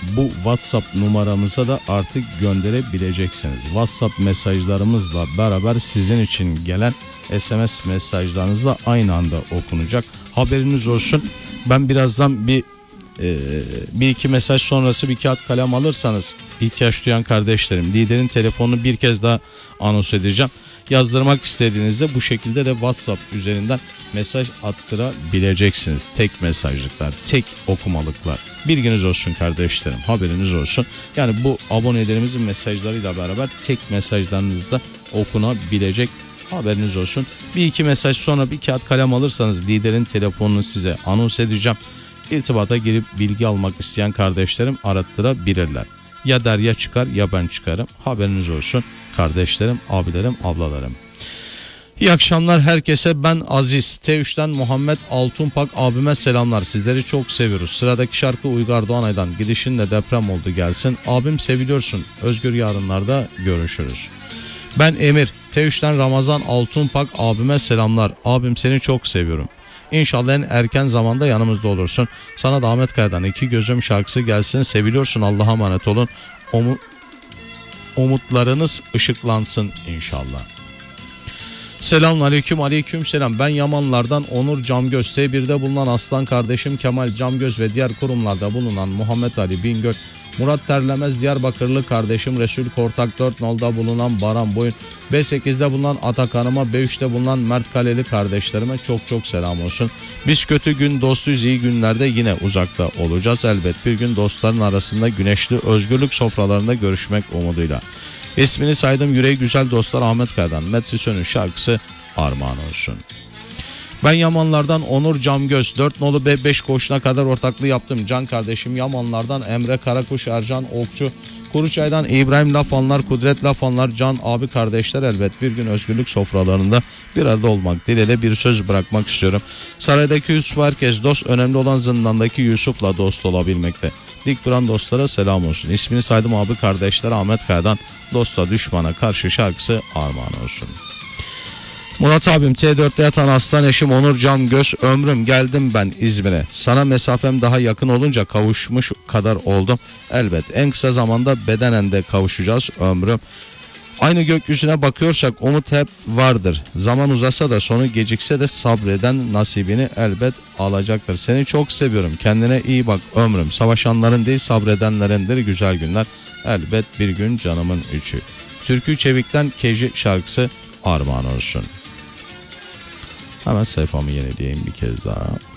bu WhatsApp numaramıza da artık gönderebileceksiniz. WhatsApp mesajlarımızla beraber sizin için gelen SMS mesajlarınız da aynı anda okunacak. Haberiniz olsun. Ben birazdan bir iki mesaj sonrası bir kağıt kalem alırsanız ihtiyaç duyan kardeşlerim, liderin telefonunu bir kez daha anons edeceğim. Yazdırmak istediğinizde bu şekilde de WhatsApp üzerinden mesaj attırabileceksiniz. Tek mesajlıklar, tek okumalıklar. Bilginiz olsun kardeşlerim, haberiniz olsun. Yani bu abonelerimizin mesajlarıyla beraber tek mesajlarınızda okunabilecek, haberiniz olsun. Bir iki mesaj sonra bir kağıt kalem alırsanız liderin telefonunu size anons edeceğim. İrtibata girip bilgi almak isteyen kardeşlerim arattırabilirler. Ya Derya çıkar ya ben çıkarım. Haberiniz olsun kardeşlerim, abilerim, ablalarım. İyi akşamlar herkese. Ben Aziz. T3'ten Muhammed Altunpak abime selamlar. Sizleri çok seviyoruz. Sıradaki şarkı Uygar Doğanay'dan Gidişinle Deprem Oldu gelsin. Abim seviliyorsun. Özgür yarınlarda görüşürüz. Ben Emir. T3'ten Ramazan Altunpak abime selamlar. Abim seni çok seviyorum. İnşallah en erken zamanda yanımızda olursun. Sana da Ahmet Kaya'dan İki Gözüm şarkısı gelsin. Seviliyorsun, Allah'a emanet olun. Umutlarınız ışıklansın inşallah. Selamünaleyküm, aleykümselam. Ben Yamanlardan Onur Camgöz, T1'de bulunan Aslan kardeşim Kemal Camgöz ve diğer kurumlarda bulunan Muhammed Ali Bingöl, Murat Terlemez Diyarbakırlı kardeşim Resul Kortak 4 nolda bulunan Baran Boyun, B8'de bulunan Atakan'ıma, B3'te bulunan Mert Kaleli kardeşlerime çok selam olsun. Biz kötü gün dostuyuz, iyi günlerde yine uzakta olacağız. Elbet bir gün dostların arasında güneşli özgürlük sofralarında görüşmek umuduyla. İsmini saydım yüreği güzel dostlar Ahmet Kaya'dan Metrisön'ün şarkısı armağan olsun. Ben Yamanlardan Onur Camgöz 4 nolu B5 koşuna kadar ortaklığı yaptım. Can kardeşim Yamanlardan Emre Karakuş, Ercan Okçu, Kuruçay'dan İbrahim Lafanlar, Kudret Lafanlar, Can abi kardeşler elbet bir gün özgürlük sofralarında bir arada olmak dileğiyle bir söz bırakmak istiyorum. Saraydaki Yusuf herkes dost, önemli olan zindandaki Yusuf'la dost olabilmekte. Dik duran dostlara selam olsun. İsmini saydım abi kardeşler Ahmet Kaya'dan Dosta Düşmana Karşı şarkısı armağan olsun. Murat abim T4'te yatan aslan eşim Onur Camgöz, ömrüm geldim ben İzmir'e. Sana mesafem daha yakın olunca kavuşmuş kadar oldum. Elbet en kısa zamanda bedenen de kavuşacağız ömrüm. Aynı gökyüzüne bakıyorsak umut hep vardır. Zaman uzasa da sonu gecikse de sabreden nasibini elbet alacaktır. Seni çok seviyorum. Kendine iyi bak ömrüm. Savaşanların değil sabredenlerindir güzel günler. Elbet bir gün canımın üçü. Türkü Çevik'ten Keji şarkısı armağan olsun. Hemen sayfamı yenileyeyim bir kez daha.